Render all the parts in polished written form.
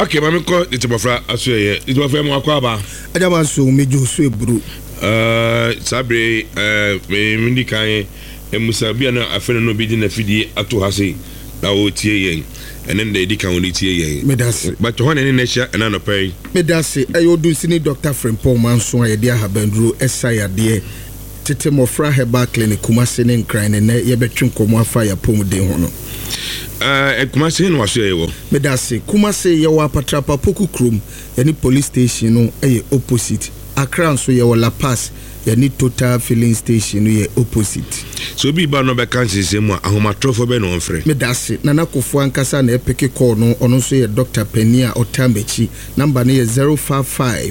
Okay, mami ko itibofra aso ye. Itibofra mo akwa ba. Ajama so mejo so eburu. Sabre me ndi kan emusabia na afena no bi di na fidi ato ha sei. Na o tie yen. Enen da edi kan o tie yen. Medase. But ho na ne nehia na no pay. Medase ayodun Dr. Frimpong Manso ayede ahabanduro esayade. Tete mofra heba clinic Kumase ne nkran ne yebetwe nkomo afa ya pomuden ho no. Kumase no waso yewo. Medase Kumase yewo apatrapa poku krom yani police station no opposite. Accra nso yewo La Paz yani Total filling station no opposite. So bi ba no be kan sesem a ahomatrofo be no onfre. Medase Nana Kofo ankasa na epeke call no ono so ye Dr. Penia Otambechi number no ye 055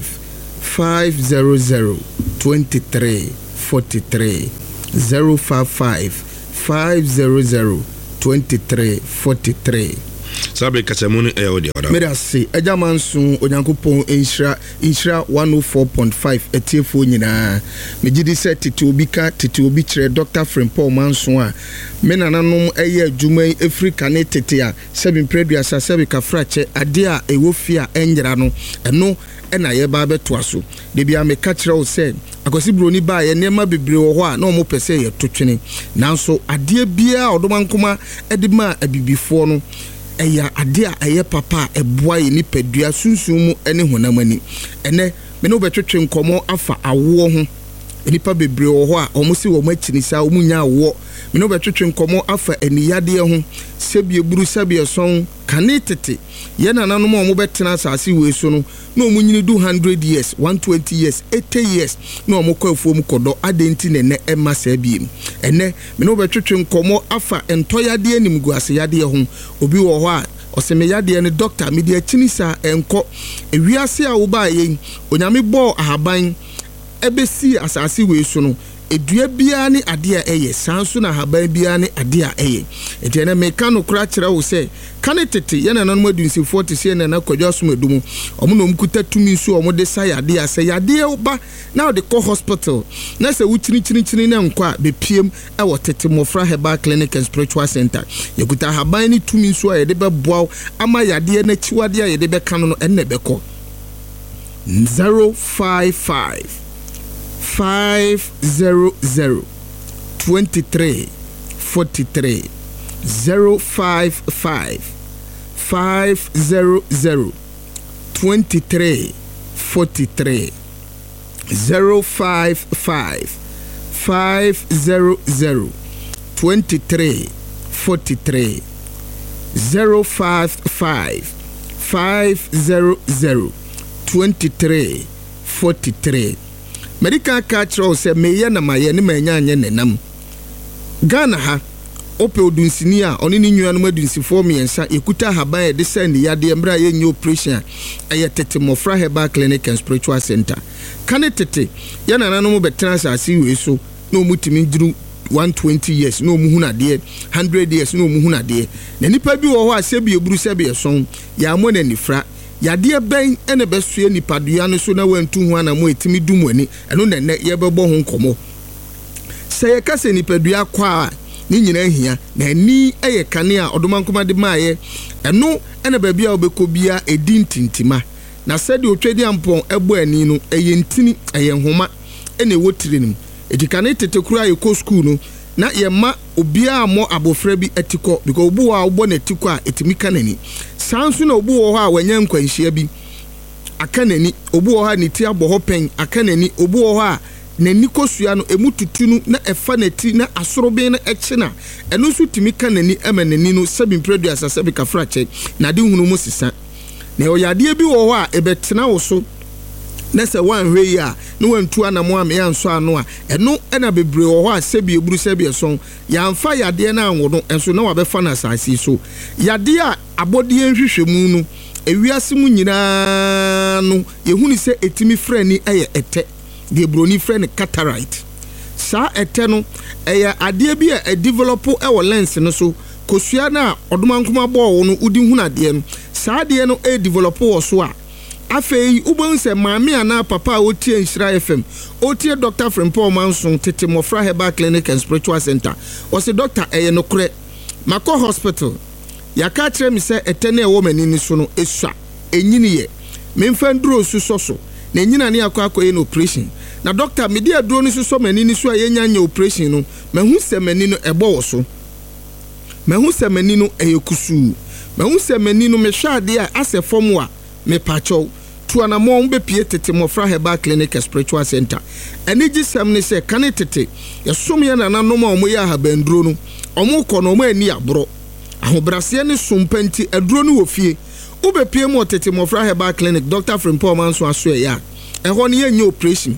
500 23 43 055 500 23 43. Sabe kasamuni odi oda. Medase Ejamansu Onyankopon Inshra 104.5 etiefo nyina. Megidi se tete obi kire Dr. Frimpong Manso a menananom eye adwuma Africa ne tete a sebi preduasa sebi kafrache ade a ewofia enjira no eno na ye ba beto aso de bia me ka kire o se akosi broni ba ye nema bebre wo ho a na omo pese ye totwene nanso ade bia odomankoma edima abibifo no eya ade a eye papa eboa ye nipadua sunsun mu ene honamani ene me no betwetwe nkomo afa awo ho nipa bebre wo ho a omo si wo machini sa omo nya awo me no betwetwe nkomo afa eniyade ho sebie buru sebie son kane tete ye nananom omo betena asase we so no na omo nyini do 100 years 120 years 80 years na omo kwafuo mu kodo adenti ne ema sabiem ene me no betwetwe nkomo afa entoyade animgu ase yade ho obi wo ho a oseme yade ne doctor media chinisa enko ewiase a wo ba yen onyame bo ahaban ebesi asase we so no edua bia ne ade a eye sanso na haban bia ne ade a eye etiene me ka no kura kire wo se kane tete ye na nanom adunsi 40 se na kwadwa somadumu omo no mkuta tumi so omo de sa yade a se yade oba na de ko hospital na se wuchini na nkwa be piem e wo tete mofra heba clinic and spiritual center yekuta haban ni tumi so a ye de be boaw ama yade na chiwade a ye de be kanu no enne be ko 055 500 23 43 055 500 23 43 055 500 23 43 055 500 23 43. Medical culture say meye na maye ne manya anye nenam Ghana ha ope odunsini a oni ni nnuanu adunsifo miensa ekuta haban e de send yade embra ye nyi operation eye tete mofra heba clinic and spiritual center kane tete ya nananom betena asase we so na omutimi duru 120 years no mu hunade 100 years no mu hunade na nipa bi wo ho asebi eburu sebi eson ya mo na nifra yade ben ene besue nipadua no so na wantu ho ana mo etimi dum ani eno na ne ye bebo ho nkomo se ye kase nipadua kwa ni nyina hia na ni eye kane a odomankoma de maaye eno ene ba bia obekobia edintintima na sede otwedi ampon ebo ani no eye ntini eye nhoma ene wotirinim edikane tetekura ye ko school no na ye ma obia mo abofra bi etiko because obu wa obo na etiko a etimi kanani sansu na obu wo ho a wanya nkwanhia bi akanani obu wo ha ni ti abo ho pen akanani obu wo ho a nani kosua no emututunu na efa na ti na asorobe na echina eno su timi kanani emanani no sabin producer sabi kafrache na de hunu mu sisa na oyade bi wo ho a ebetena wo so na se wan hwe ya no wantu anamo am ya nso ano a eno na bebre wo ho a sebi eburu sebi eson ya mfa yade na anwo enso na wabefa na asase so yade a abode nhwehwemu no ewiase mu nyina no yehuni se etimi frani eye ete de broni frani cataract sa ete no eye ade bi a develop e lens no so kosua na odomankoma bo no udi hunade no sa ade no e develop wo so a afei ubonse maami ana papa otie Nhyira FM otie Dr. Frimpong Manso tete mofra heba clinic and spiritual center o se doctor eye no kure mako hospital yaka kire mi se etene e wo mani ni so no esua enyini ye memfa nduro suso so na enyina ne akwa no operation na doctor me dia duro ni suso mani ni so a yenya operation no mahu se mani no ebo wo so mahu se mani no eyekusu mahu se mani no mehwa ade a ase fom a me pacho tuana mo mbe pie tete Mofra Herbal Clinic Spiritual Center eni gisem ne se kane tete yesom ye nananom a omo ye ahabanduro no omo kɔ no omo ani abro ahobrase ne sompanti aduro no wo fie ube pie mo tete Mofra Herbal Clinic Dr. Frimpong Manso aso ya ɛhɔ ne yenye operation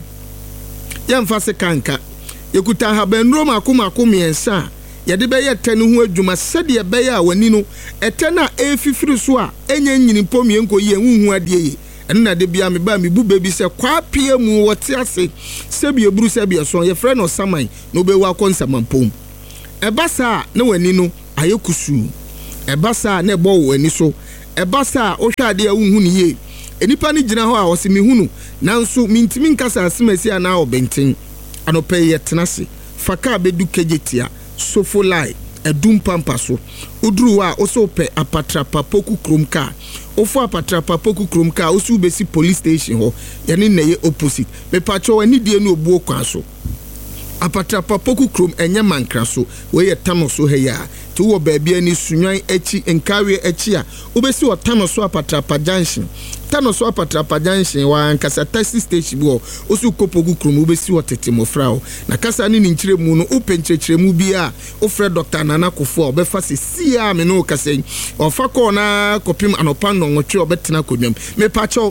yɛmfa se kanka yekuta ahabanduro mako miensa yɛde bɛyɛ tɛ ne ho adwuma sɛde bɛyɛ a wani no ɛtɛ na efifiri so a enye nyini pomie nko ye huhu adie ye ɛno na de bia me ba me bu baby sɛ kwa pie mu wɔte ase sɛbi eburu sɛbi ɛso yɛ frɛ no saman no be wa konsamampom ɛba saa na wani no ayekusu ɛba saa na ɛbɔ wani so ɛba saa o hwɛ ade a huhu ne ye enipa ne gyina hɔ a ɔse me hunu nanso mintimi nkasa asemasi ana obenten anopɛ yɛ tenase faka bedu kejetia sofolai edum pampa so uduru a oso pe apatrapa poku kromka ofo apatrapa poku kromka osu besi police station ho yene neye opposite me pacho ani die no obuo kwa so apatrapa poku krom enye mankra so we ye tano so he ya ti wo baabi ani sunwan echi enkawe echi a obesi wo tano so apatrapa junction tano so apatrapa junction wa ankasa taxi station bo osu kopogu krom obesi wo tete Mofra o na kasa ni nkyire mu no openkyekire mu bi a ofre Dr. Nana Kofo obefa se sia me no kasa ofa ko na kopim anopa no nwotwe obetena konwam me pacho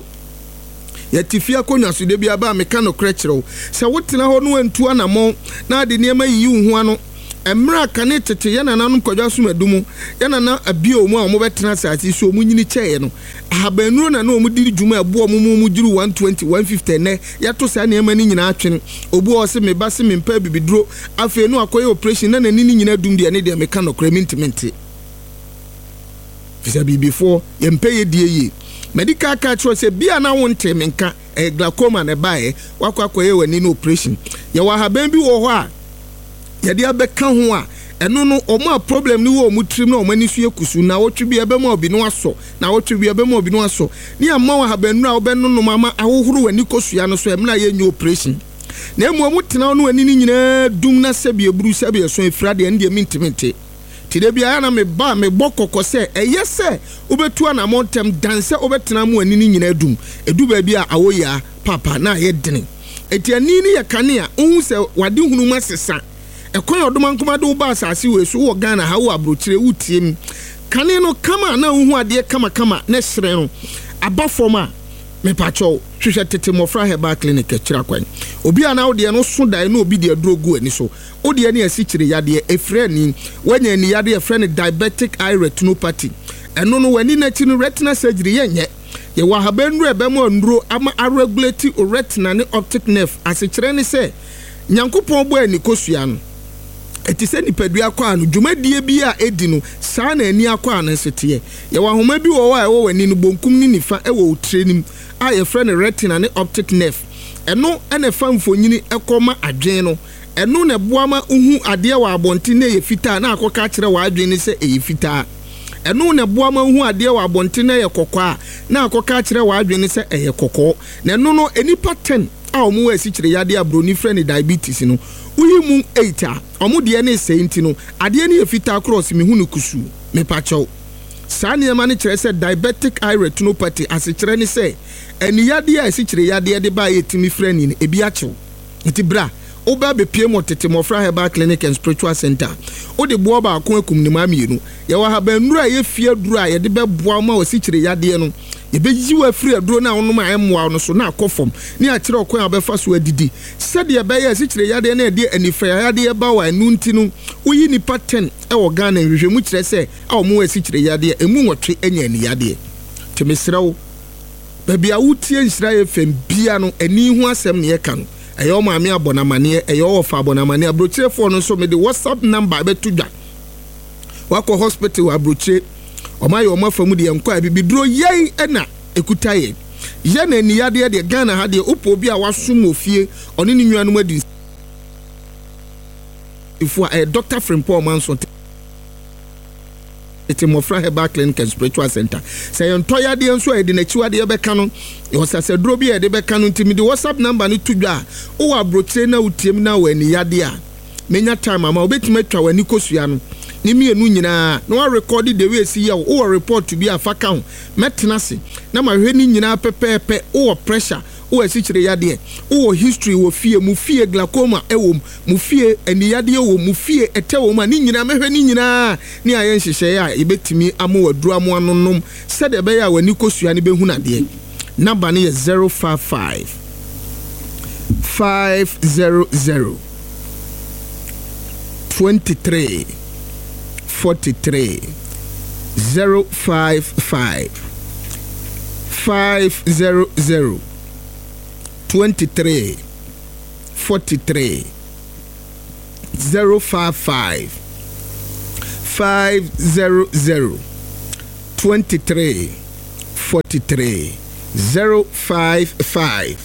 yatifia konwa so de bia ba meka no krekyerew se wotena ho no antu anamo na de niema yi hu ano emra kane tete yana nanom kwadwa so madumu yana na abio mu a mo betena asati so mu nyini kyeye no ahabanuro na no mu diri dwuma abo mu jiru 120 150 ne yato sa niema ni nyina atwene obu o se me ba se me mpa bibiduro afi no akoye operation na nani ni nyina dum de ne de meka no kremintimenti fisa bi before yempeye die yi medical catch say bia na wonte menka glaucoma ne bae wakwakoye wani no operation ye wa haban bi wo ho a ye de abeka ho a eno no omo problem ni wo mutrim na omani su ekusu na wotwe bi ebe ma obi no aso na wotwe bi ebe ma obi no aso ni amma wa haban nu a obenu no mama ahohoro wani kosua no so emna ye nyu operation na emu omutena no wani ni nyina dum na sebi eburu sebi eso efrade ende mintimenti tide bia na me ba me bokoko se eyese obetu na montem danse obetena mu ani ni nyina dum edu ba bia awoya papa na ye dene etiani ni ye kane a ohun se wade hunu masesa ekon odoma nkoma de ba asase we so wo Ghana ha wo abrochire wutiem kane no kama na ohun ade kama na sere no abafoma me pacho hwehwe tete Mofra Herbal Clinic kira kwan obi ana wo de no so dai na obi de drogu ani so wo de ne asikyire yade efre ni wanya ni yade efre ne diabetic eye retinopathy eno no wani na chi no retina surgery yenye ye wa habanru ebe mo nduro ama regulate retina ne optic nerve asikyire ne se nyankopon bo ani kosua no etise nipadua kwa anu dwumadie bi a edi no saa na ani akwa anu sete ye wa homa bi wo wa e wo wani no bonkum ni nifa e wo trenim a ye frɛ ne retina ne optic nerve eno ene famfonyini ekoma adwen no eno ne boama uhu ade wa abonti na ye fita na akoka kyerɛ wa adwen ne sɛ eye fita eno ne boama uhu ade wa abonti na ye kokɔ na akoka kyerɛ wa adwen ne sɛ eye kokɔ na eno no enipa 10 a omu wasi kyerɛ yade abroni frɛ ne diabetes no uyi mu 8 a omu de ne senti no ade ne ye fita cross me hu ne kusu me pacho saa niema ne kyerɛ sɛ diabetic eye retinopathy asikyerɛ ne sɛ eni yade a asikyerɛ yade de ba yetimi frɛ ni ne ebi akyew nti bra oba be pie mo tete Mofra Herbal Clinic and Spiritual Center o de boa ba akon akum ni ma mienu ye wa habanuru a ye fie duru a ye de be boa ma asikyerɛ yade no ye be yi wa firi aduro na wono ma emmoa no so na akofom ne a kyerɛ okon abefa so adidi sɛ de be ye asikyerɛ yade na de anifa yade ba wa anu nti no uyi nipa 10 e wo Ghana hwehwemu kyerɛ sɛ a omo asikyerɛ yade emu nwotwe anya ni yade temesrawo baby a wutie Israel fem bia no ani hu asɛm ne ye ka no eyo maami abonamane eyo ofa abonamane abrochirefo no so me de WhatsApp number betu dwa wako hospital abrochire omaye omafamu de enko abibiduro yen ena ekutaye ye na ni yade de Ghana ha de opo obi a wasom ofie oni ni nnuanum adi ifo Dr. Frimpong Manso eti mofra Herbal Clinic and Spiritual Center. Say yonto yadeɛ nso a yɛde n'akyiwadeɛ bɛka no yɛwɔsasaduro bi a yɛde bɛka no ntimi de WhatsApp number no to dwa wo abrotire na utiem na wani yadeɛ a menya time ama obetime twa wani kosua no ni mienu nyinaa na wa record the way si ya wo report to be a faka ho metena se na ma hwɛ ni nyinaa pepepe wo pressure wo asikyire yadeɛ wo history wo fie mu fie glaucoma ɛwɔ mu fie ani yadeɛ wo mu fie ɛtɛ wo ma ni nyinaa mehwɛ ni nyinaa ni ayɛ nhyehyɛ a yɛbɛtimi amo waduru amo anonom sɛde bɛyɛ a wani kosua ne behu nadeɛ number ne yɛ 055 500 23 43 055 500 23 43 055 500 23 43 055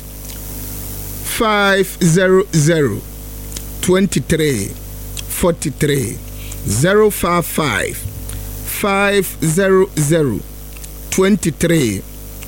500 23 43 055 500 23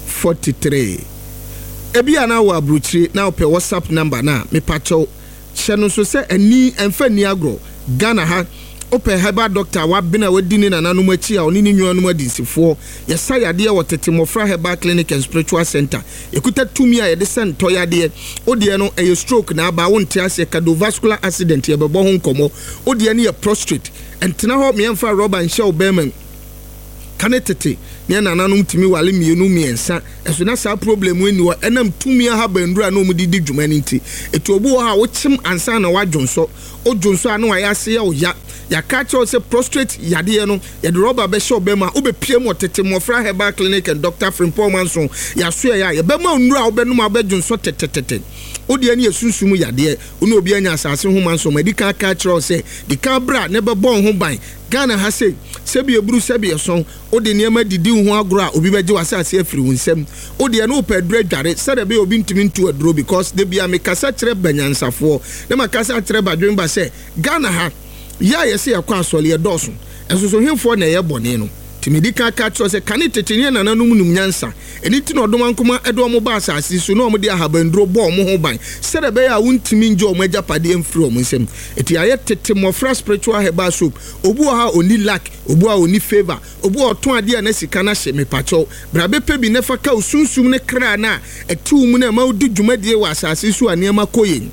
43 ebi ana wa abruchiri na ope WhatsApp number na me pacho hyɛ so sɛ ani emfa ni agro Ghana ha ope Herbal doctor wa bina wadini na nanum achi a oni ni nwanum adisifo yesa yade wɔ tete mofra Herbal Clinic and Spiritual Center ekuta tumi a yɛde sɛ ntɔ yade odie no ɛyɛ stroke na aba wonte ase cardiovascular accident yɛ bɛbɔ ho nkɔmɔ odie no yɛ prostrate entena hɔ me emfa rubber nhyɛ obɛman kanetete ne nananum timi wale mienu miensa eso na sa problem weni wa enam tumi ha bandura na omudi dwuma ni nti etu obu ha wo chim ansa na wadwonso odwonso anu wa yase ya oya ya ka che se prostrate yade no ya de rubber be show be ma obepie mo tete mofra Herbal Clinic and Dr. Frimpong Manson ya so ya be ma ndura obenu ma bedwonso tetetete odi ani esunsum yade onu obi anya asase ho Manson medical ka che se di ka bra ne be bon ho ban Ghana ha se sebi eburu sebi eson odi niema didi ho agro a obi beje wasase afiri wunsem odi eno pedre dware sede be obi ntimi ntu aduro because de bia me kasa kire banyansafo na makasa kire badwen ba se Ghana ha ya yesi yakwa asole ye doso enso hemfo na ye bone no timidika ka kire se kane tetene na nanum num nyansa eni ti no doma nkoma edo mo ba asase so na mo de ahabanduro bo mo ho ban sede be ya wuntimi nje o magapade emfiri o nsem eti aye tete mofra Spiritual Herbal Soap obu ha oni lack obu ha oni favor obu oton ade na sika na hye me pacho brabe pe bi nefa ka usunsum ne kra na etu mu na ma odi dwumadie wa asase so anema koyen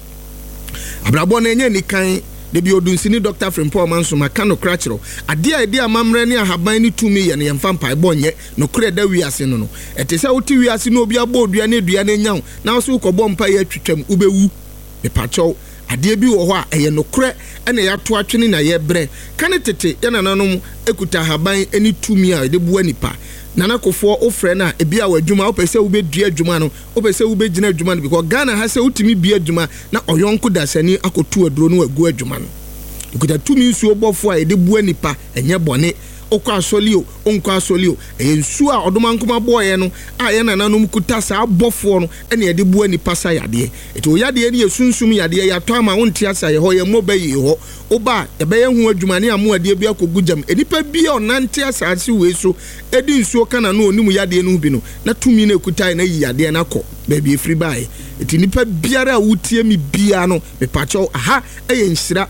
abrabo na enye nikan de bi odunsini Dr. Frimpong Manson maka no krachiro ade a ede amamre ne ahaban ni tumi ye ne yemfa mpai bonye no kre da wiase no no etese wuti wiase no obi abo odua ne dua ne nyaw na wo so kɔbɔ mpa ye twetwam ubewu me pacho ade bi wo hɔ a ɛyɛ no kre ene ya to atwene na ye bre kane tete ye nananom ekuta ahaban eni tumi a de bua nipa nana kofo ofre na ebi a wadwuma opese wo be dua adwuma no opese wo be gina adwuma no because Ghana ha se utimi bia adwuma na oyonko dasani akotu aduro no wagu adwuma no ikuta tumi nsuo bɔfo a de bua nipa enye bɔne okwa asolio onkwa asolio ensu a odoma nkoma boye no a ye nananom kuta sa abɔfo no ene de bua nipa sa yade eto yade ne yesunsum yade ya to ama wonte asa ye ho ye mobayi ho oba ebe ye hu adwuma ne amu ade bi akogujam enipa bi a onante asase we so edi nsuo kana no onimu yade no bi no na tumi na kuta na yi yade na kɔ baby free buy eti nipa biara a wutie mi bia no me pacho aha eye nhyira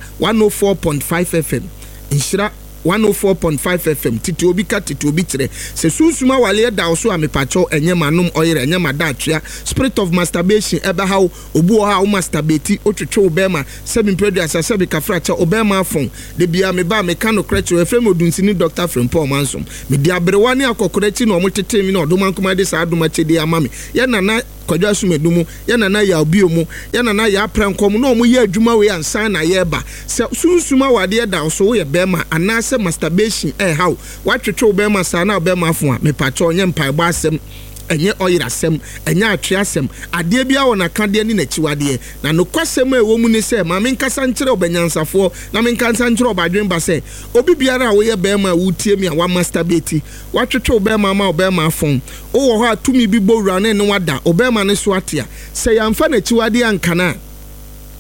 104.5 FM nhyira 104.5 FM titi obi ka titi obi kire se sunsuma wale da so amepacho enye manum oyere enye madatwa spirit of masturbation ebe ha obu ha o masturbate otwetwe obema sebi predu asase bi kafracha obema afon de bia me ba me kano krecho efrem odunsini Dr. Frimpong Manson me dia berewa ne akokorechi na omotete mi na odoma nkoma de sa adoma chede amame ye nana kwadwa sumedumu ye nana ya obiomu ye nana ya prankom na omo ye adwuma we ansan na ye ba se sunsuma wade da so ye bema ana se masturbation how watwetwe obema sa na obema afon a me pacho onye mpaebo asem enye oyirasem enye atweasem ade bia wona kade ni nachiwade na no kwasem ewo mu ni se ma menkasa nkyere obanyansafo na menkasa nkyere obadwen ba se obi biara wo ye bema wutie mi a wa masturbate watwetwe obema ma obema afon wo ho atumi bi bowura ne wada obema ne so atia se yamfa nachiwade ankana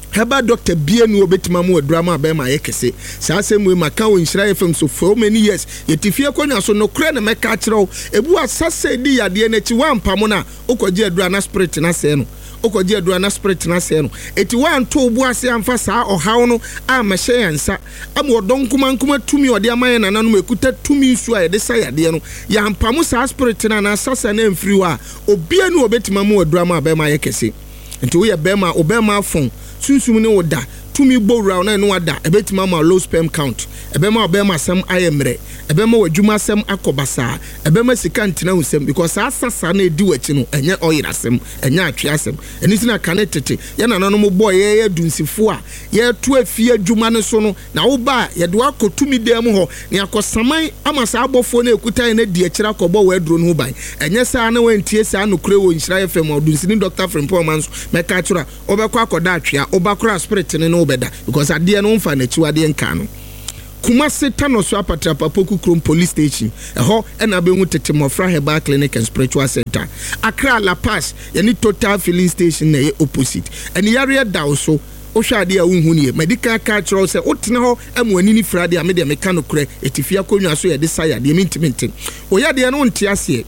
heba doctor bie no obetima mu adurama abema yekese saa semu ma ka wo Nhyira FM so for many years yetifie konya so no kure na meka kyerɛw ebu asase di yade na chi wampamo na okoje adura na spirit na se no okoje adura na spirit na se no eti wanto obu ase amfa saa ohaw no amahye yansa am odonkuma tumi ode amaye nananom ekuta tumi nsu a yede sa yade no yampamo saa spirit na asase na mfiri wa obie no obetima mu adurama abema yekese enti wo ye bema obema afon sunsum ne woda tumi bowra na no wada ebetima ma low sperm count ebema obema sam ayemre ebema wadwuma sam akobasa ebema sika ntina husem because asasa na edi wachi no enye oyirasem enye atweasem enisi na kanetete ye nananom boy ye dunsifo a ye to afie adwuma ne so no na wo ba ye de akotumi dem ho ne akosaman amasa abofo na ekutan na di akira kobo wa aduro no ban enye saa na wantie saa no kure wo Nhyira FM odunsini Dr. Frimpong Manso meka kyura obekwa akoda atwea obakura spirit ne no beda because ade no mfa na chiwade nka no Kumasi Tanoso Apatra Papoku Krom Police Station eho ena be hu tete Mofra Herbal Clinic and Spiritual Center Accra La Paz yani Total Filling Station na opposite eni yare da so ohwa ade a wonhu nie medical cultural say otena ho amwani ni frade a me de meka no kure etifia konwa so ye de saya de mintimintin oyade no nte ase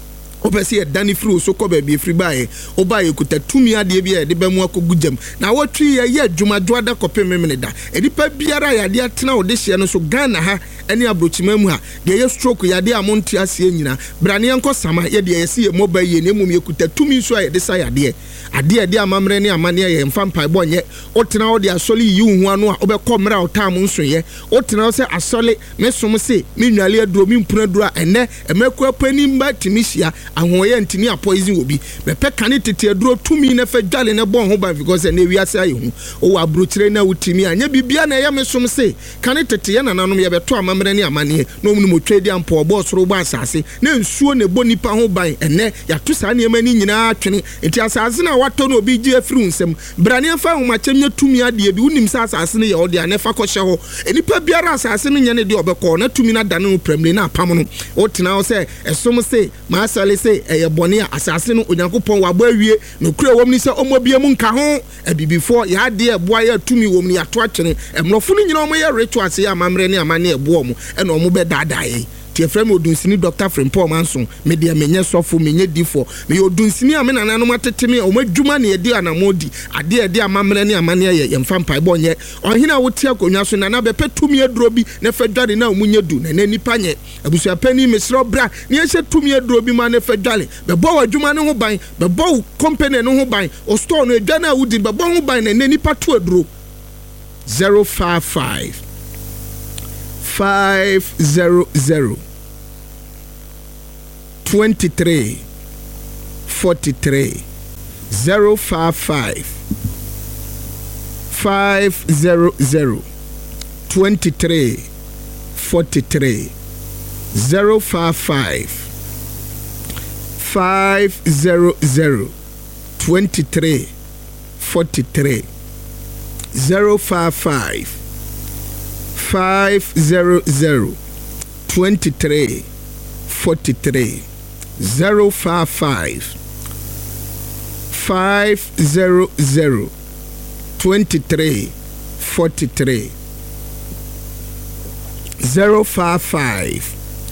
opese ye dani fru so ko ba bi fri bae obaye kuta tumi ade bia de ba mu akogujam na wotwi ye adwumadwo ada kopem memene da edipa biara yade atena wo de hye no so Ghana ha ene abrochima mu ha de ye stroke yade amonti ase nyina brane enko sama ye de ye se ye mobile ye ne mum ye kuta tumi so ye de sa yade ade amamre ne amane ye mfa mpai bonye otena wo de asole yi hu anu a obekọ mra otam nso ye otena wo se asole mesom se menwale aduro mimpuna aduro a ene emeku apani mba timisia ahoye ntini a poison obi bepe kane tete aduro tumi na fa dwale ne bon ho ban because na wiase aye hu o wa brochire na wutimi anya bibia na ye mesom se kane tete ye nananom ye beto amamre ne amane no mu no twedi ampo obo soro bo asase na nsuo ne bo nipa ho ban ene ya to sa ne mani nyina atwene enti asase na wato no obi gi afiri nsem brane fa ho machemnya tumi ade bi unim sa asase ne ye ode anefa ko hye ho enipa biara asase ne nyane de obekọ na tumi na dane no premle na apam no o tena o se esom se ma asale se eye bone a asase no onyankopon wa ba awie no kure wom ni se omobie mu nka ho abibifo ya de eboa ya tumi wom ni ato atwene emlofo no nyina omo ye ritual se ya mamre ne amane ebo omo ena omo be dadaye tie frem odunsini Dr. Frimpong Manso me de menye sofo menye difo me odunsini a me nananom ateteme omadwuma ne edi anamodi ade amamre ne amane ye mfa mpai bonye ohina woti akonwa so nana be petumi aduro bi ne fadware na omunye du na nipa nye abusua pani mesro bra ne ye tumi aduro bi ma ne fadware be bo wadwuma ne ho ban be bo company ne ho ban o store no edwa na wudi be bo ho ban na nipa to aduro 055 500 23 43 055 500 23 43 055 500 23 43 055 500 23 43 055 500 23 43 055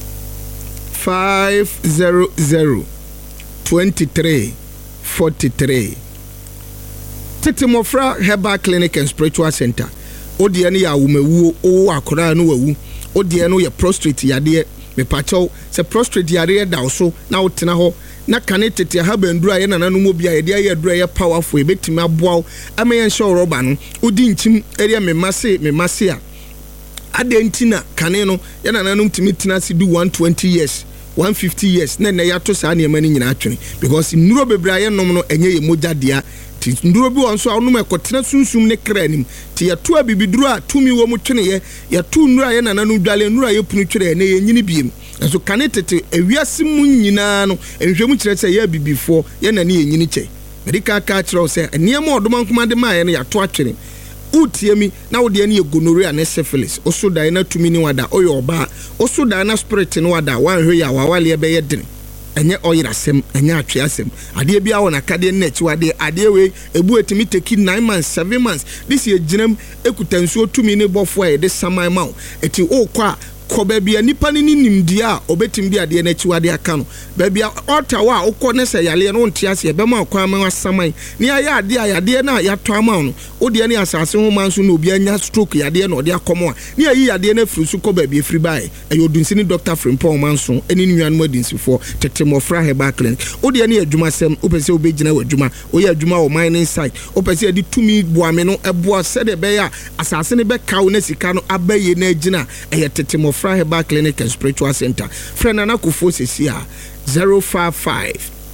500 23 43 Tete Mofra Herbal Clinic and Spiritual Center odie ne ya wumewu o akora no wawu odie no ye prostrate yade me pacho se prostrate yade da so na wotena ho na kane tete ha bandura ye nananom obi a ye de ye adura ye powerful ebetimi aboa amaye nso roba no odi nchim area me mase a adentina kane no ye nananom timi tina si do 120 years 150 years na ya to sa ne mani nyina atwene because nnuro bebra ye nom no enye ye moja dia ti nduro bi won so anom ekotena sunsum ne kranim ti ya to abibiduro a tumi wo mu twene ye to nnuro ye nananom dwale nnuro ye punu twere ne ye nyini biem so kane tete ewiase mu nyina no enhwemu kire se ye abibifo ye na ne ye nyini che medical cultural se niam odoma nkomade ma ye ne ya to atwene utiemi na wode ne gonorrhea ne syphilis osudan na tumi ni wada oyo oba osudan na spirit ni wada wanhwe ya wawale be ye den enye oyira asem enye atwe asem ade bia wona kade na achiwade ade we ebu etimi take 9 months 7 months this year ginam ekuta nsuo tumi ne bofo e de saman ma eti o kwa ko bebia nipa ni nimdia obetim bi ade na achiwade aka no bebia otawa okọ ne se yale no ntia se be ma kwa ma saman ni aya ade na ya to ama no ode ne asase ho manso na obi anya stroke yade na ode akomo a ni ayi yade na firi su ko bebia firi bae ayodunsi Dr. Frimpong manso eni nuanu adinsifo tetemofra Herbal Clinic ode ne adwuma sem opese obegina wadwuma oye adwuma o mining site opese ade tumi boame no eboa sede be ya asase ne be kawo na sika no abaye na agina eye tetemofra Herbal Clinic and Spiritual Center friend anakofo sesi a 055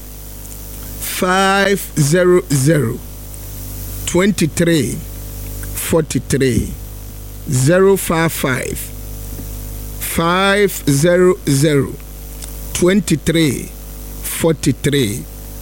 500 23 43 055 500 23 43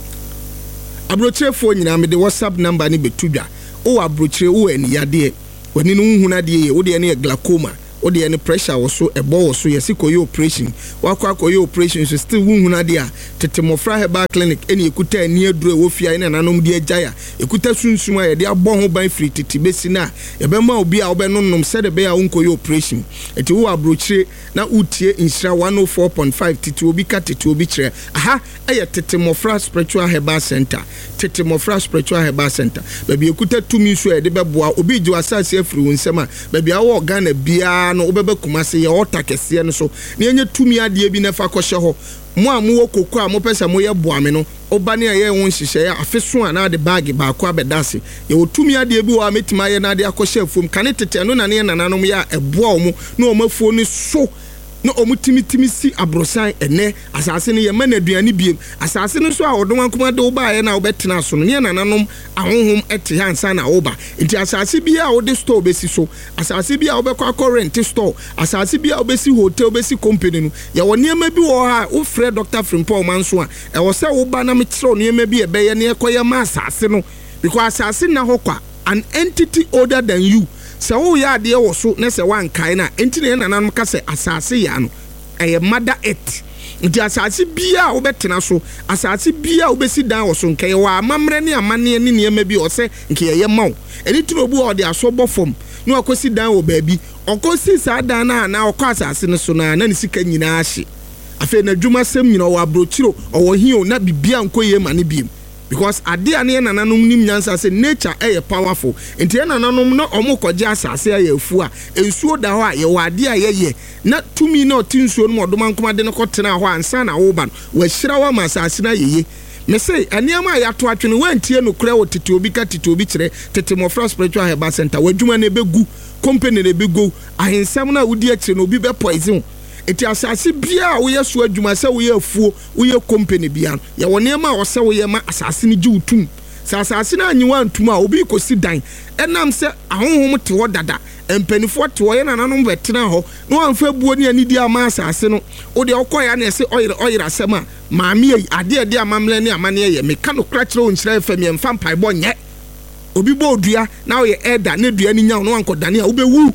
abrochefo nyina me de WhatsApp number ni betudwa o abrochire o ani yade wani no hunhuna de ye o de ne glaucoma o de ne pressure wo so ebo wo so yesi koye operation wakwa koye operation so still hunhuna de a tetemofra Herbal Clinic eni ekuta ani aduro wo fia ina nanom de agya ekuta sunsum a ye de abɔ ho ban free titi besi na ye be ma obi a wo be nonnom se de be a unkoye operation eti wo abrochire na utie insira 104.5 titi obi ka titi obi kire aha eye tetemofra Spiritual Herbal Center tetemofra Spiritual Herbal Center baby ekuta tumi so ye de be boa obi ji asase afiri wonsema baby awo Ghana bia no obebe kumase ye ota kese no so na enye tumi ade bi na fa kɔhye ho mo amuwo kokko a mo pese mo ye boame no obane a ye won hihye ya afeso ana de bag ba akwa bedase ye otumi ade bi wa metima ye na de akɔhye afom kane tete no na ne nananom ya eboa omo na omafuo ni so no omutimi si abrosan ene asase ne ye manaduane biem asase no so a odon ankoma de oba ye na obetena so no ne nananom ahonhom ete hansa na oba enti asase bia ode store besi so asase bia obekọ akọ rent store asase bia obesi hotel obesi company no ye woni ema bi wo ha wo frɛ Dr. Frimpong manso a e wo sɛ wo ba na me kire no ema bi e be ye ne ekoye ma asase no because asase na hokwa an entity older than you se wo ya de wo so na se wan kai na enti ne nananum ka se asase ya no eye mother earth nti asase bia wo betena so asase bia wo besi dan wo so nkai wa amamre ne amane ne niema bi o se nkai ye maw eni turo bu o de aso bofom ne akosi dan wo baabi okosi sa dan na okọ asase ne so na ne sika nyina ahye afi na dwuma sem nyina wo abrochiro owo hio na bibia nkoye ma ne biem because ade ane nananom nim nyansa se nature powerful enti nananom no omukọje asase ayefu a ensuo da ho a ye wade a ye na tumi na otinsuo no modomankoma de ne kotena ho ansa na wo ba no wa hyira wa masase na yeye me say aniama ya to atwene wantie no kura wo tete obi ka tete obi kire tetemofra Spiritual Herbal Center wadwuma na begu company na begu ahensam na wodi akire no obi be poison eti asase bia wo ye so adwuma se wo ye afuo wo ye company bia ya wone ma wo se wo ye ma asase ni giutum asase na anyi wantum a obi kosi dan enam se ahonhom te ho dada empanifo te ho ye nananom betena ho no amfa buo ne ani di ama asase no wo de okoya na se oyira asema maami ade amamle ne amane ye meka no kra kire onkyira efam ye mfa mpai bo nye obi bo odua na wo ye elder ne dua ni nya no ankodane a wo be wu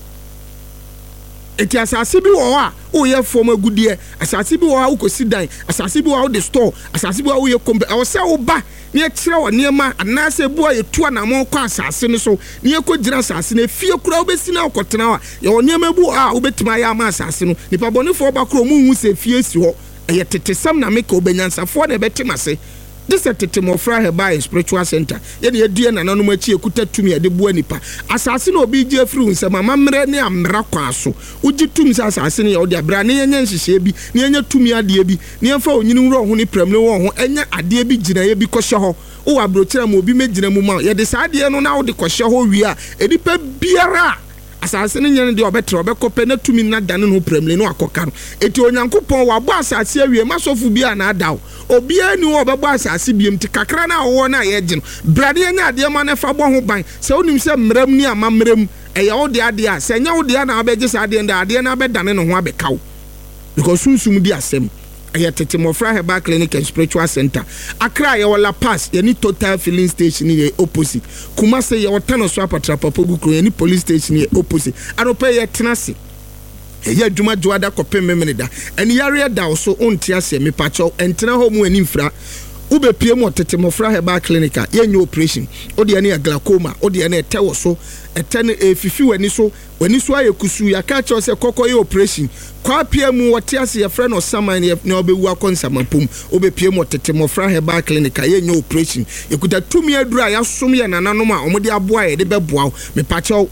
eti asase bi wo a wo ye fom agudie asase bi wo a wo kosi dan asase bi wo a wo de store asase bi wo a wo ye kombe wo se wo ba ne kire wo niema anase bu a ye tu na mo kwa asase ne so ne ye ko gira asase ne fie kura wo besi na okotena wa ye wo niema bu a wo betima ya ma asase no nipa bonefo ba kro mu hu se fie si ho eye tetesam na meka obenyansafo na betima se this is tetemofra Herbal Spiritual Center ye de adue na nanom achi ekuta tumi ade bu anipa asase na obi gi afiri nsem amamre ne amra kwa so ugi tumi sa asase ne ye ode abra ne yenye nhihye bi ne yenye tumi ade bi ne yemfa onyini wro ho ne premle wo ho enya ade bi gina ye bi kɔhye ho wo abrochira mo obi megina mu ma ye de sa ade no na wo de kɔhye ho wi a edipa biara asase ne nyane de obetre obekɔpɛ na tumi na dane no premle no akɔka no eti onyankopɔn wabɔ asase awie masofu bia na adaw obi ani wo obɛbɔ asase biem ti kakra na wo na ye gye no brade nya ade ma na fa bɔ ho ban sɛ onim sɛ mram ni amamram ɛyɛ wo de ade a sɛ nya wo de na abɛgye sa ade nda ade na abɛdane no ho abɛkaw because sunsum di asɛm ɛyɛ tetemofra Herbal Clinic and Spiritual Center Accra ye wala pass ye ni Total filling station ye opposite Kumase ye wotano so apatra papo gukro ye ni police station ye opposite anope ye tenase ɛyɛ adwuma dwoada kɔpem memene da ɛne yare da so onte ase mepakyɛw ɛntena hɔ mu ani mfra ubepie mu tete mofra heba clinic a yenye operation odi ane glaucoma odi ane tewo so etene efifi wani so aye kusu ya ka che se kokoye operation kwa pie mu wote ase ye friend osaman ne obewu akonsama pom obepie mu tete mofra heba clinic a yenye operation ekuta tumi adura ya som ye nananom a omode aboa ye de beboa me pacho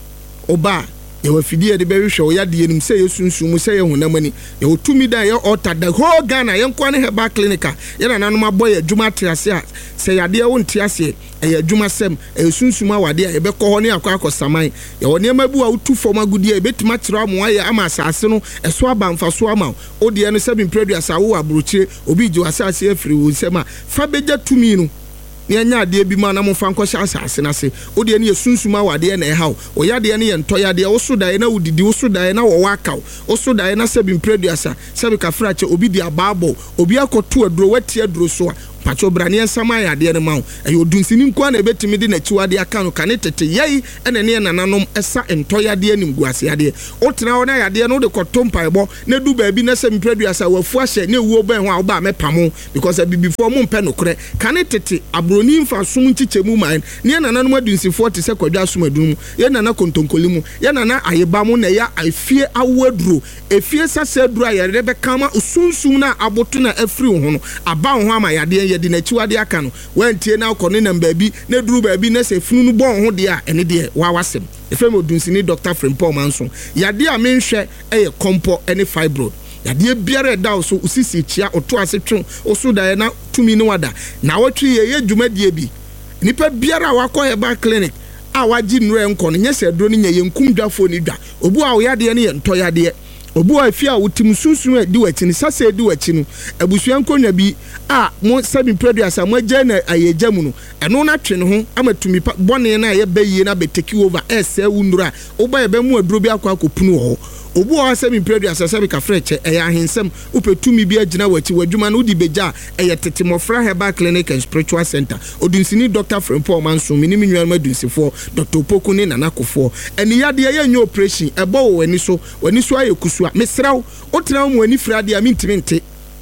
oba ye wafidie de behwehwe ya de enim se yesunsun se ye honamani ye otumi da ye order the whole Ghana ye nkwane heba clinic ye nananom aboye adwuma tiase a se yade wo ntiase ye adwuma sem yesunsun awade ye bekọ ho ne akọ saman ye woni mabu a utu fom agudie betima kira mo aye ama asase no eso abamfa so ama odi eno sebin producer wo abrochire obi ji asase afiri wo nsema fa beja tumi no ne anya de bi ma na mo fa nkọ asase na se odi ene yesunsuma wade na ehaw o yade ne ye ntoyade wo so dae na udidi wo so dae na wo wakaw wo so dae na sebin producer sebi ka frache obi di ababo obi akoto aduro wati aduro so a pacho brane ensama yade ne ma ayo dunsini nko na ebetimi de na chiwade aka no kane tete yei ene ne nananom esa ntoyade anim guase yade o tena wo na yade no de koto mpaebo na du ba bi na sebin producer wafu ahye na ewuo ban ho a wo ba mepamo because before mo mpe nokre kane tete abroni mfa sum nchichemu man ne nananom adunsifo te se kwadwa asomadum ye nana kontonkoli mu ye nana ayeba mu na ya afie awaduro efie sase duro ayere be kama usunsum na aboto na afri ho no aba ho ama yade yedi na chiwade aka no wantie na akọ ne namba bi na duru ba bi na se funu no bon ho de a ene de wa wasem efem odunsini Dr. Frimpong Manson yade a menhwe eye kompo ene fibroid yade biara da so usisi chia oto ase twen oso da na tumi no wada na wotwe ye dwumadie bi nipa biara wakọ heba clinic a waji nre nko no nyese duro ni nye nkum dwafo ni dwa obu a yade ne ye nto yade obu afi a wotim sunsun adi wachi ni sase adi wachi no abusua nkonwa bi a mo sabi producer mo agya na ayeja mu no eno na twe ne ho amatumi bone na ye bayi na beteki over ese wundura oba ye be mu aduro bi akopunu ho obu a sabi producer sabi ka freche eya ahensem upetumi bi agina wachi wadwuma no di beja eye tete mofra heba clinic and spiritual center odunsini Dr. Frimpong Manson minimi nwan madunsifo Dr. Opoku ne nanakofo eni yade ye nyo operation ebo wani so aye kusu mesraw otra mu ani frade a mintimi nte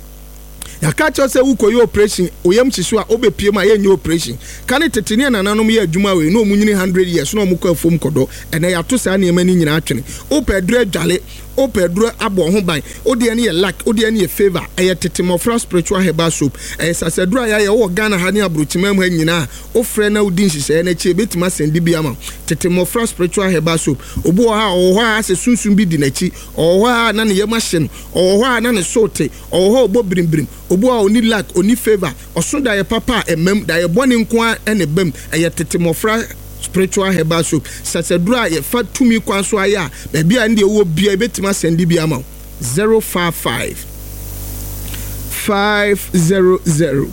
ya ka cho se wukoyi operation oyam chisu a obepie ma ye nyo operation kane tetene nananom ye adwuma we no munyini 100 years no mukọ afom kodo ene ya to sa ne mani nyina atwene opedru adwale opedru abo ho ban odi ene ye lack odi ene ye favor eye tetemofra spiritual herbal soap sasadru aya ye wo Ghana ha ne abrochimam ha nyina ofre na odi nhise na chi betima sendi bi ama tetemofra spiritual herbal soap obu ha o ha se sunsun bi di na chi o ha na ne ye machine o ha na ne sote o ha obo brimbrim obu a oni lack oni favor oso da ye papa emem da ye boni nko ene bem eye tetemofra spiritual herbal soap sasadura ye fa tumi kwan so aya be bia nde wo bia betima sendi bia ma 055 500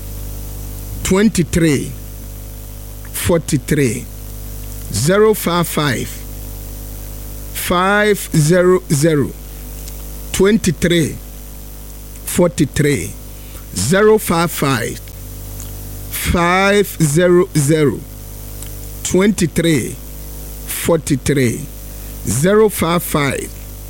23 43 055 500 23 43 055 500 23 43 055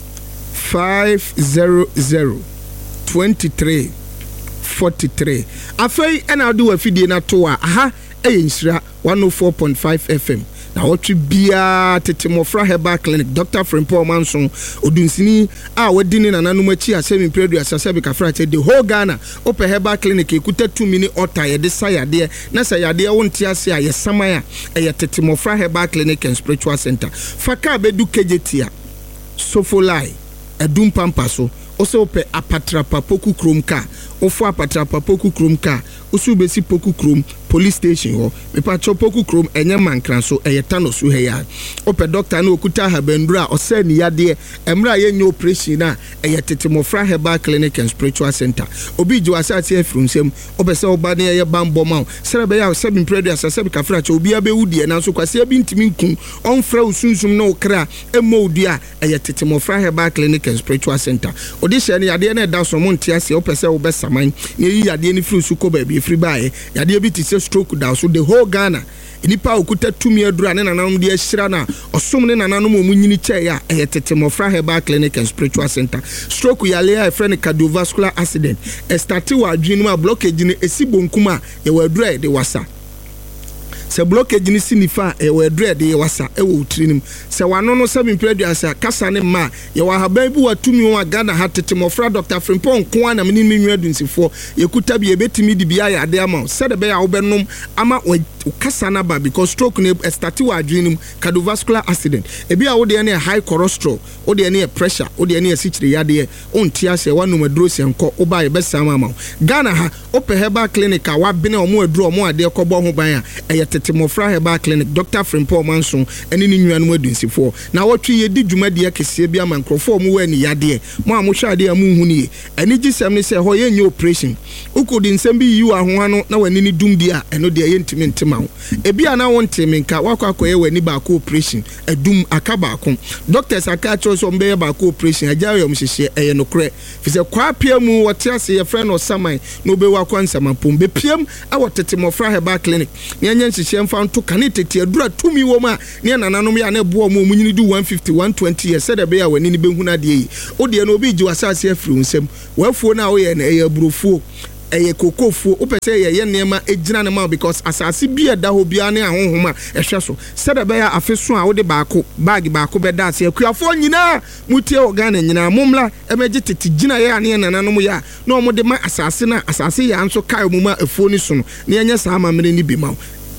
500 23 43 afei ena do afidie na to a aha eyensira 104.5 FM na wotwe bia tetemofra heba clinic Dr. Frimpong Manson odunsini a wadini na nanum achi asemi predu asasebi ka frache the whole Ghana ope heba clinic ekuta 2 mini ota ye de sayade na sayade wonte ase a ye samaya eye tetemofra heba clinic and spiritual center faka bedu kejetia sofolai edum pampaso oso ope apatrapa poku kromka ofo apatrapa poku kromka osu besi poku krom police station ho me pacho poku krom enya mankran so eyetano so heya ope doctor na okuta habendura ose ni yade emra ye nyo operation na eyetetemofra heba clinic and spiritual center obi jo asate afrunsem obese oba na ye bambo ma serebe ya sebin predu sasebi ka fracha obi abewudie na so kwase abi ntimi nkun onfra usunsum na okra emodua eyetetemofra heba clinic and spiritual center odi hye ne yade na da so monte ase opese obesa asaman na yi yadeɛ ne firi so kɔ baabi efiri bae yadeɛ bi te sɛ stroke da so the whole Ghana nipa okuta tumi adura ne nananom de ahyira na ɔsom ne nananom mu nyini kyɛ a ɛyɛ tete mofra herbal clinic and spiritual center stroke yale a friend cardiovascular accident start wa adwene mu a blockage ne esi bonkum a yɛ wa adura de wasa se blockage ni sinifa e we dread ye wasa e wo utirinim se wano no 7 preduasa kasa ne ma ye wa haban bi watumi wa Ghana hatete mofra Dr. Frimpong ko ana mini menwu adunsifo ye kuta bi e betimi di bia ya ade ama se de be ya wo benom ama kasa na ba because stroke ne start wa adwenim cardiovascular accident e bia wo de ne high cholesterol wo de ne pressure wo de ne asichire yade onti ase wanu maduro se nko wo ba ye besama ama Ghana ha ope herbal clinic a wa bene omo aduro omo ade kobo ho ban a tete mofra herbal clinic Dr. Frimpong Manson eni ni nnuanu adunsifo na wotwe ye di dwumade akese bia mankrofo mu wa ni yade mo a mo hwade amu hu ni eni gisem ne se ho ye nye operation ukodi nsem bi yi wa ho ano na wani ni dumdi a eno de ye ntimi ntima ho ebia na wonte menka wakwa koye wani ba ko operation adum akaba ko doctors aka cho so mbe ba ko operation ajawe yom hyehye eye no kre fi se kwa pia mu wote ase ye friend no saman no be wakwa nsamapom be piam a wotete mofra herbal clinic ne anya hyehye mfa nto kane tete adura tumi wo ma ne nananom ya na bo mu nyini du 150 120 years said be ya wani ni behuna de yi o de na obi ji wasase afiri nsem wafuo na wo ye na eye burofuo eye kokofo opese ye nema ejina ne ma because asase bi eda ho bia ne ahonhoma ehwe so said be ya afeso a wo de baako bag baako be da ase akuafo nyina mutie Ghana nyina momla emeje tete gina ye ane nananom ya na omo de ma asase ya nso kai mu ma efuo ni so no ne enya saa mamre ni bi ma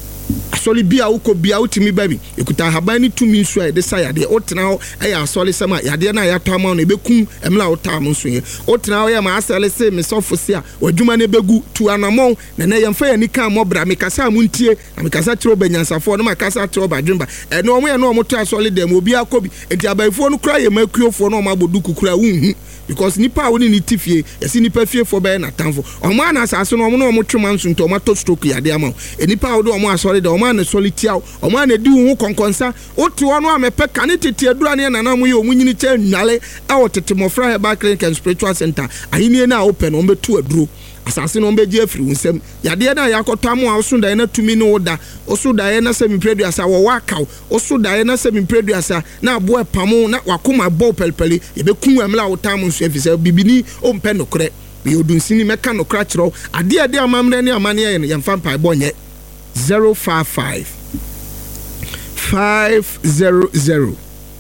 asoli bia uko bia utimi baby ekuta haban ni tumi nso a de sa yade otena ho eya asoli sama yade na ya tama no ebekum emla otam nso ye otena ho ya ma asale se me sofo a wadwuma ne begu tu anamon na yemfa ya nika mobra me kasa muntie na me kasa tro banyansafo no ma kasa tro badwumba eno omo ye no omo to asoli dem obi akobi enti abaifo no kra ye makuofo no ma bodu kukura wunhu because nipa woni ni tifie yesi nipa fie fo be na tanfo omo ana asase no omo no omo twema nso nto omo to stroke yade ama enipa wo do omo asori de omo na solitia omo na di hu konkonsa otu ono amepe kane tete adura ne na namu ye omu nyini che nwale a wotete mofra herbal clinic and spiritual center ahini na open no betu aduro asase no beje afiri unsem yade na yakotamu a osunda na tumi no oda osuda na semi preduasa wo wakaw osuda na semi preduasa na abo epamo na wakoma bo pelpeli yebekum emla wotamu nso efise bibini ompe nokre be odunsini meka nokra kiro ade amamre ne amane ye yemfa mpa bonye 055 500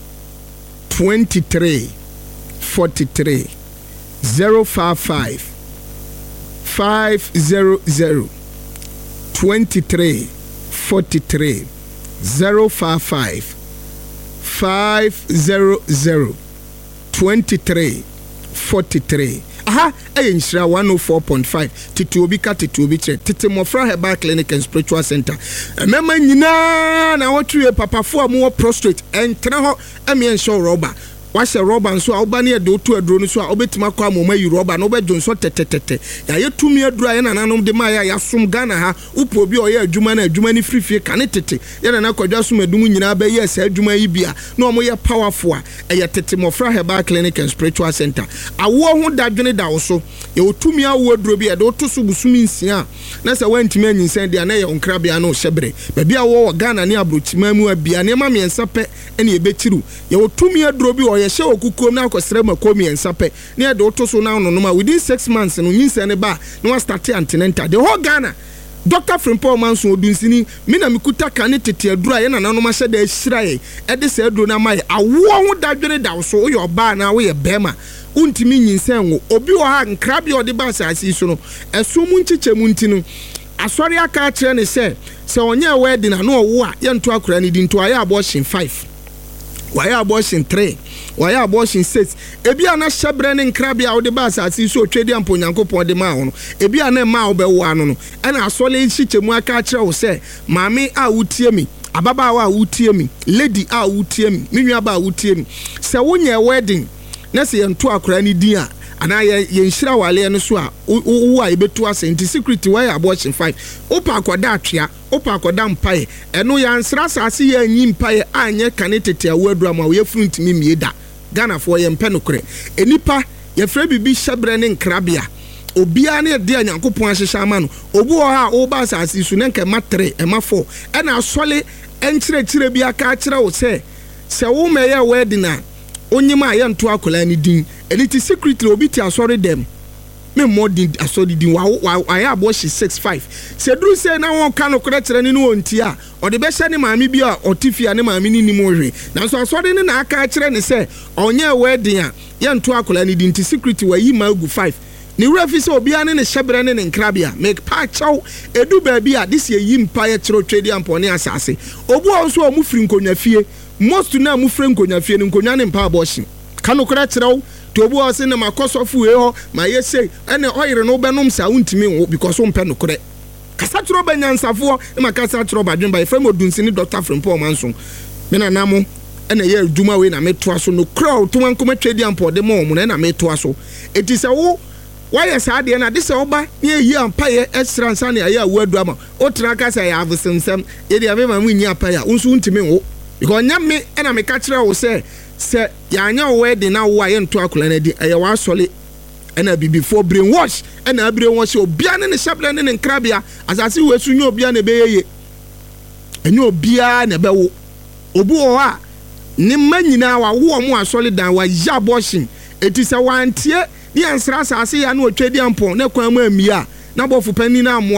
23 43 055 500 23 43 055 500 23 43 aha enshira 104.5 tituobi ka tituobi che tete mofra herbal clinic and spiritual center mema nyina na wotwe papafo amu prostrate entra ho emien show rubber wahye rubber nso a oba ne de otu aduro nso a obetima kwa moma yi rubber na obejo nso tetetete ya yetumi adura ye nananom de ma ya som Ghana ha upo obi oye adwuma na adwuma ni frifie kane tete ye na kwadwa som adum nyina ba ye sa adwuma yi bia na omo ye powerful a ye tete mofra herbal clinic and spiritual center awo ho dadwene da wo so ye otumi awo aduro bia de oto so busumi nsia na se wantimi anyinsan de na ye onkrabia na o hyebre ba bia wo Ghana ne abrochima mu abia ne ma miensa pe ene ye bechiru ye otumi aduro bi ye she okukom na akosere makomi ensape ne de otoso na no ma within 6 months no nyinse ne ba no wa start antenatal the whole Ghana Dr. Frimpong Manson odunsini me na mikuta kane tete adura ye na nanom ahye da ahira ye e de se aduro na mai awo ho dadwene da so wo ye oba na wo ye bema untimi nyinse ngo obi wo ha nkrabi ode ba asasi so no eso mu nchichemu ntinu asori aka kire ne se onye wedding na no wo a ye nto akura ne di nto aye abortion 5 waya abortion 3 waya abortion 6 ebi ana hyebre ne nkrabia wo de ba asasi so twedi ampo nyankopon de ma ho no ebi ana ma wo be wo ano no ena asole hyichemu aka kire wo se mame a wutie mi ababa wa wutie mi lady a wutie mi menwa ba wutie mi se wonye wedding na se yento akora ne din a ana ye nhira wale no so a wo a yebetu asenti security waya abortion 5 opa akoda atwea opa akoda mpae eno ya nsra asase ya anyi mpae anye kane tete awadura ma we fruntimi mieda Ghana for ye mpe nokre enipa ye fra bibi hyebre ne nkrabia obia ne de Nyankopɔn ahyehyɛ ama no obu wɔ ha o ba asase so ne nka ma 3 ema 4 ɛna asɔle enkyerɛkyerɛ bi aka kyerɛ wo sɛ wo ma yɛ wedding a onyima yɛ nto akola ne din ɛni ti secretly obi ti asɔre dem me modin asɔre din wa ayɛ abo 65 sɛ duru sɛ na wɔn ka no kora kyerɛ ne no onti a ɔde bɛhyɛ ne maame bi a ɔtifia ne maame ni nim ohwe na so asɔre ne na aka kyerɛ ne sɛ ɔnyɛ wedding a yɛ nto akola ne din ti secretly wa yi ma gu 5 ni wura fi sɛ obia ne hyɛbrɛ ne nkrabea make pa kyɛw edu baabi a this ye yi mpa yɛ kyerɛ twedi ampɔne asase obu a nso ɔmu firi nkonya fie most na mu firi nkonya fie ne nkonya ne mpa abɔhye ka no kora kyerɛw to obu a sɛ ne makɔsɔfo we hɔ ma yɛ sei ɛne ɔyere no bɛnom sa wontimi wo because wo mpɛ no korɛ kasa kyerɛ ba nyansafoɔ ne makasa kyerɛ ba dwen ba efrɛ mo dunsini Dr. Frimpɔ Manso me na namo ɛna yɛ adwuma we na metoa so no kra to man kɔma twedi ampɔde ma ɔmo na metoa so eti sɛ wo why saa de na de sɛ oba ne yi ampaye extra nsa ne ayi awu adu ama o tra ka sɛ ya avsensem ye de abema mu nyi ampaye unsu ntimi wo because nyame na me ka kyerɛ wo sɛ ya anya wo de na wo aye nto akola na di ɛyɛ wa sɔle ɛna before brainwash ɛna brainwash obia ne hyɛble ne nkrabea asase wo esu nyo obia na beyeye enyo obia na bɛwo obu wo a ne manyina wa wo mo asɔle dan wa ya abortion eti sɛ wantie ni ansra asase ya na otwedi ampon na kwan mu amia na bɔfo pani na